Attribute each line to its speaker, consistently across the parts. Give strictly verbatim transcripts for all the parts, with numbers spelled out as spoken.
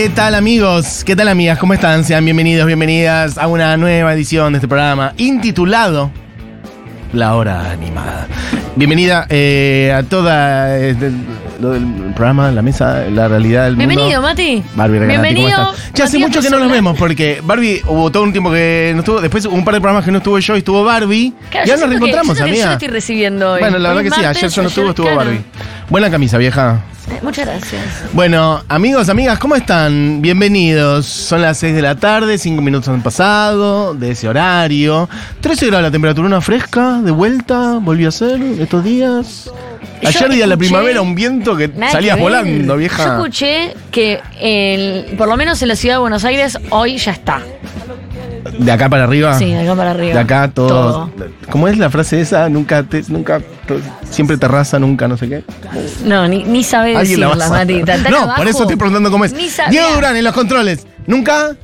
Speaker 1: ¿Qué tal, amigos? ¿Qué tal, amigas? ¿Cómo están? Sean bienvenidos, bienvenidas a una nueva edición de este programa intitulado La Hora Animada. Bienvenida eh, a toda eh, de, lo del programa, la mesa, la realidad del mundo.
Speaker 2: Bienvenido, Mati.
Speaker 1: Barbie Regalati, ¿cómo
Speaker 2: Bienvenido.
Speaker 1: estás? Ya hace mucho que no nos vemos porque Barbie hubo todo un tiempo que no estuvo, después hubo un par de programas que no estuvo yo y estuvo Barbie.
Speaker 2: Claro,
Speaker 1: y ahora
Speaker 2: yo
Speaker 1: nos
Speaker 2: siento que-
Speaker 1: reencontramos,
Speaker 2: yo siento que
Speaker 1: amiga.
Speaker 2: Yo estoy recibiendo hoy.
Speaker 1: Bueno, la
Speaker 2: Hoy
Speaker 1: verdad que sí,
Speaker 2: martes,
Speaker 1: ayer yo no estuve,
Speaker 2: ayer,
Speaker 1: estuvo
Speaker 2: claro.
Speaker 1: Barbie. Buena camisa, vieja.
Speaker 2: Muchas gracias.
Speaker 1: Bueno, amigos, amigas, ¿cómo están? Bienvenidos. Son las seis de la tarde, cinco minutos han pasado de ese horario. trece grados la temperatura, una fresca, de vuelta, volvió a ser estos días. Ayer día de la
Speaker 2: escuché-
Speaker 1: primavera, un viento que
Speaker 2: Nada
Speaker 1: salías
Speaker 2: que ver.
Speaker 1: volando, vieja.
Speaker 2: Yo escuché que el- por lo menos en la ciudad de Buenos Aires hoy ya está.
Speaker 1: ¿De acá para arriba?
Speaker 2: Sí, de acá para arriba.
Speaker 1: De acá todo.
Speaker 2: Todo.
Speaker 1: ¿Cómo es la frase esa? Nunca, te, nunca, to- siempre terraza, nunca, no sé qué.
Speaker 2: No, ni, ni sabe
Speaker 1: Alguien la
Speaker 2: decirla,
Speaker 1: va a
Speaker 2: Mati.
Speaker 1: saber.
Speaker 2: Tan- tan
Speaker 1: No,
Speaker 2: abajo,
Speaker 1: por eso estoy preguntando cómo es.
Speaker 2: ni sabía.
Speaker 1: Diego Durán en los controles. Nunca.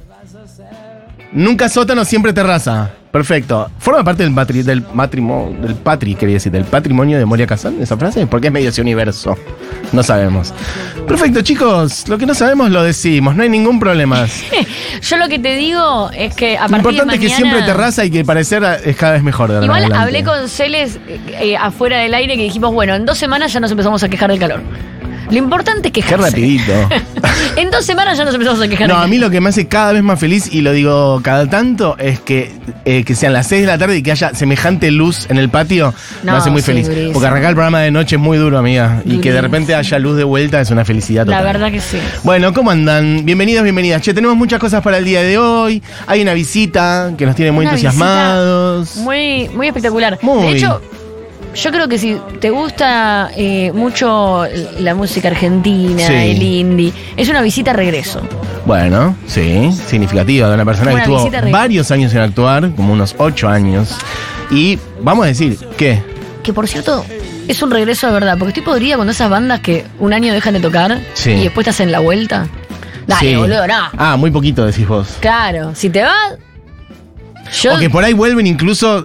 Speaker 1: Nunca sótano, siempre terraza. Perfecto. ¿Forma parte del, matri, del matrimonio, del patri, quería decir, del patrimonio de Moria Kazan, esa frase? Porque es medio ese universo. No sabemos. Perfecto, chicos. Lo que no sabemos lo decimos. No hay ningún problema.
Speaker 2: Yo lo que te digo es que a
Speaker 1: Lo
Speaker 2: partir de
Speaker 1: importante es que
Speaker 2: mañana-
Speaker 1: siempre terraza y que parecer es cada vez mejor. De ahora en
Speaker 2: Igual
Speaker 1: adelante.
Speaker 2: hablé con Celes eh, eh, afuera del aire que dijimos, bueno, en dos semanas ya nos empezamos a quejar del calor. Lo importante es
Speaker 1: Qué
Speaker 2: quejarse.
Speaker 1: rapidito.
Speaker 2: En dos semanas ya nos empezamos a quejar
Speaker 1: No,
Speaker 2: del
Speaker 1: a
Speaker 2: calor.
Speaker 1: mí lo que me hace cada vez más feliz, y lo digo cada tanto, es que, eh, que sean las seis de la tarde y que haya semejante luz en el patio.
Speaker 2: No,
Speaker 1: me hace muy
Speaker 2: sí,
Speaker 1: feliz.
Speaker 2: durísimo.
Speaker 1: Porque arrancar el programa de noche es muy duro, amiga. Y que de repente haya luz de vuelta es una felicidad
Speaker 2: La
Speaker 1: total.
Speaker 2: verdad que sí.
Speaker 1: Bueno, ¿cómo andan? Bienvenidos, bienvenidas. Che, tenemos muchas cosas para el día de hoy. Hay una visita que nos tiene muy
Speaker 2: Una
Speaker 1: entusiasmados.
Speaker 2: Muy, muy espectacular.
Speaker 1: Muy.
Speaker 2: De hecho, yo creo que si te gusta eh, mucho la música argentina,
Speaker 1: Sí.
Speaker 2: el indie, es una visita a regreso.
Speaker 1: Bueno, sí, significativa de una persona
Speaker 2: Una
Speaker 1: que estuvo
Speaker 2: visita re-
Speaker 1: varios años en actuar, como unos ocho años. Y vamos a decir, ¿qué?
Speaker 2: Que por cierto, es un regreso de verdad. Porque estoy podrida cuando esas bandas que un año dejan de tocar
Speaker 1: Sí.
Speaker 2: y después te hacen la vuelta. Dale,
Speaker 1: Sí.
Speaker 2: boludo, no.
Speaker 1: Ah, muy poquito decís vos.
Speaker 2: Claro, si te vas. Yo.
Speaker 1: O que por ahí vuelven incluso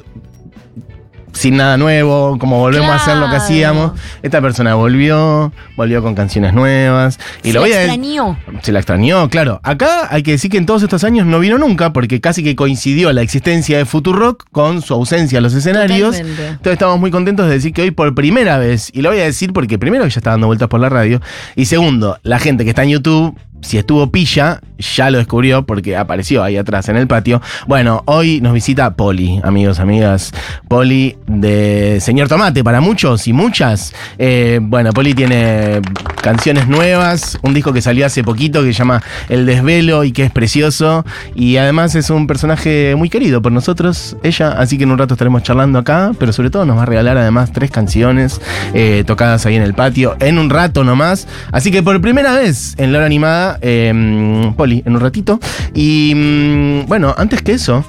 Speaker 1: sin nada nuevo, como volvemos a hacer lo que
Speaker 2: Claro.
Speaker 1: hacíamos. Esta persona volvió, volvió con canciones nuevas. Y
Speaker 2: se
Speaker 1: lo
Speaker 2: la
Speaker 1: voy a
Speaker 2: extrañó.
Speaker 1: Se la extrañó, claro. Acá hay que decir que en todos estos años no vino nunca, porque casi que coincidió la existencia de Futurock con su ausencia a los escenarios.
Speaker 2: Totalmente.
Speaker 1: Entonces estamos muy contentos de decir que hoy por primera vez, y lo voy a decir porque primero que ya está dando vueltas por la radio, y segundo, la gente que está en YouTube, si estuvo pilla, ya lo descubrió porque apareció ahí atrás en el patio. Bueno, hoy nos visita Poli, amigos, amigas. Poli de Señor Tomate para muchos y muchas. Eh, bueno, Poli tiene canciones nuevas, un disco que salió hace poquito que se llama El Desvelo y que es precioso. Y además es un personaje muy querido por nosotros, ella. Así que en un rato estaremos charlando acá, pero sobre todo nos va a regalar además tres canciones eh, tocadas ahí en el patio en un rato nomás. Así que por primera vez en La Hora Animada, eh, Poli, en un ratito. Y mm, bueno, antes que eso,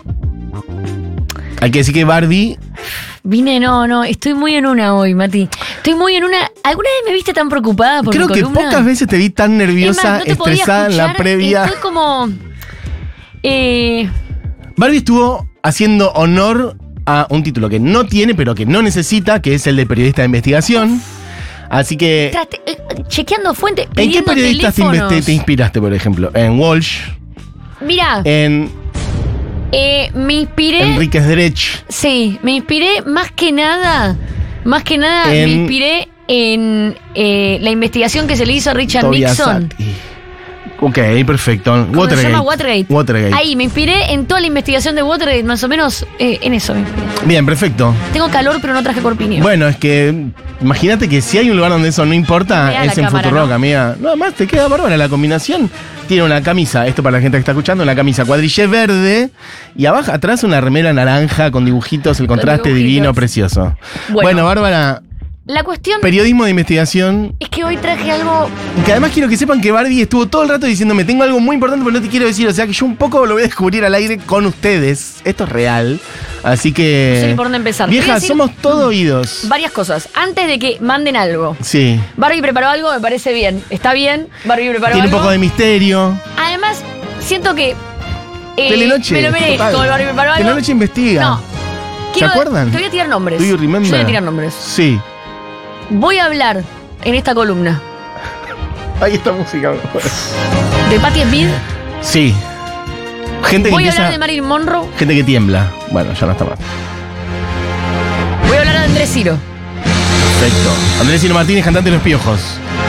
Speaker 1: hay que decir que Barbie.
Speaker 2: Vine, no, no, estoy muy en una hoy, Mati. Estoy muy en una. ¿Alguna vez me viste tan preocupada por
Speaker 1: Creo
Speaker 2: mi
Speaker 1: que
Speaker 2: columna?
Speaker 1: pocas veces te vi tan
Speaker 2: Es
Speaker 1: nerviosa,
Speaker 2: más, no te podía
Speaker 1: estresada en la
Speaker 2: escuchar,
Speaker 1: previa.
Speaker 2: Estoy como. Eh,
Speaker 1: Barbie estuvo haciendo honor a un título que no tiene, pero que no necesita, que es el de periodista de investigación. Así que,
Speaker 2: trate- eh, chequeando fuentes.
Speaker 1: ¿en qué periodistas te, inve- te inspiraste, por ejemplo? En Walsh,
Speaker 2: Mira,
Speaker 1: en
Speaker 2: eh, me inspiré.
Speaker 1: Enríquez Derech.
Speaker 2: Sí, me inspiré más que nada. Más que nada
Speaker 1: En-
Speaker 2: me inspiré en eh, la investigación que se le hizo a Richard
Speaker 1: Tobias
Speaker 2: Nixon.
Speaker 1: Sati. Ok, perfecto.
Speaker 2: ¿Cómo
Speaker 1: Watergate.
Speaker 2: se llama? Watergate.
Speaker 1: Watergate.
Speaker 2: Ahí, me inspiré en toda la investigación de Watergate, más o menos eh, en eso me inspiré.
Speaker 1: Bien, perfecto.
Speaker 2: Tengo calor, pero no traje corpiño.
Speaker 1: Bueno, es que imagínate que si hay un lugar donde eso no importa,
Speaker 2: Vea
Speaker 1: es
Speaker 2: la
Speaker 1: en
Speaker 2: cámara,
Speaker 1: Futurock,
Speaker 2: ¿no?
Speaker 1: amiga. Nada más te queda bárbara la combinación. Tiene una camisa, esto para la gente que está escuchando, una camisa cuadrillé verde y abajo atrás una remera naranja con dibujitos, el contraste
Speaker 2: dibujitos.
Speaker 1: divino, precioso. Bueno,
Speaker 2: Bueno.
Speaker 1: Bárbara,
Speaker 2: La cuestión
Speaker 1: periodismo de investigación.
Speaker 2: es que hoy traje algo.
Speaker 1: Y que además quiero que sepan que Barbie estuvo todo el rato diciéndome, tengo algo muy importante pero no te quiero decir. O sea que yo un poco lo voy a descubrir al aire con ustedes. Esto es real. Así que...
Speaker 2: No sé ni por dónde empezar. Te voy a
Speaker 1: Vieja,
Speaker 2: decir
Speaker 1: somos todo oídos.
Speaker 2: varias cosas. Antes de que manden algo.
Speaker 1: Sí.
Speaker 2: Barbie preparó algo, me parece bien. Está bien, Barbie preparó
Speaker 1: Tiene un
Speaker 2: algo.
Speaker 1: poco de misterio.
Speaker 2: Además, siento que. eh,
Speaker 1: Telenoche.
Speaker 2: Me lo merezco,
Speaker 1: total.
Speaker 2: el Barbie preparó algo.
Speaker 1: Telenoche investiga.
Speaker 2: No.
Speaker 1: ¿Se acuerdan?
Speaker 2: Te voy a tirar nombres.
Speaker 1: Do you remember?
Speaker 2: Yo voy a tirar nombres.
Speaker 1: Sí.
Speaker 2: Voy a hablar en esta columna
Speaker 1: Ay, esta música.
Speaker 2: De Patti Smith.
Speaker 1: Sí. Gente que
Speaker 2: Voy a
Speaker 1: empieza,
Speaker 2: hablar de Marilyn Monroe.
Speaker 1: gente que tiembla. Bueno, ya no está más.
Speaker 2: Voy a hablar de Andrés Ciro.
Speaker 1: Perfecto. Andrés Ciro Martínez, cantante de Los Piojos.